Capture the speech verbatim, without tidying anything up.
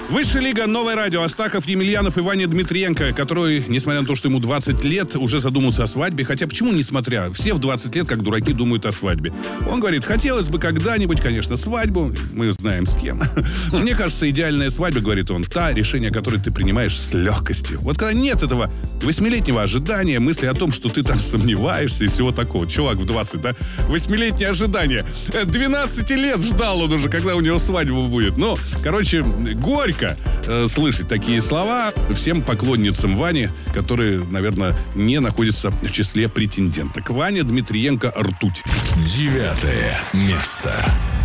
Высшая лига, Новое радио, Астахов, Емельянов и Ваня Дмитриенко, который, несмотря на то, что ему двадцать лет, уже задумался о свадьбе. Хотя почему несмотря? Все в двадцать лет, как дураки, думают о свадьбе. Он говорит, хотелось бы когда-нибудь, конечно, свадьбу. Мы знаем с кем. Мне кажется, идеальная свадьба, говорит он, та, решение которой ты принимаешь с легкостью. Вот когда нет этого восьмилетнего ожидания, мысли о том, что ты там сомневаешься и всего такого. Чувак в двадцать, да? Восьмилетнее ожидание. двенадцать лет ждал он уже, когда у него свадьба будет. Ну, короче, горько э, слышать такие слова всем поклонницам Вани, которые, наверное, не находятся в числе претенденток. Ваня Дмитриенко, ртуть. Девятое место.